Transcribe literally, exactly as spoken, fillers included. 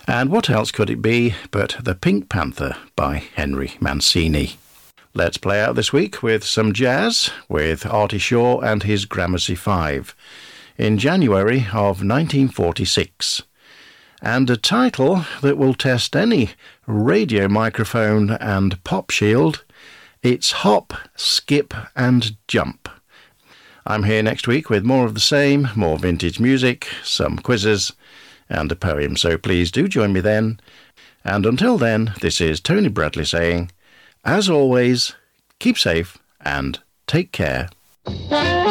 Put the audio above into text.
And what else could it be but The Pink Panther by Henry Mancini? Let's play out this week with some jazz with Artie Shaw and his Gramercy Five in January of nineteen forty-six. And a title that will test any radio microphone and pop shield. It's Hop, Skip and Jump. I'm here next week with more of the same, more vintage music, some quizzes and a poem, so please do join me then. And until then, this is Tony Bradley saying, as always, keep safe and take care.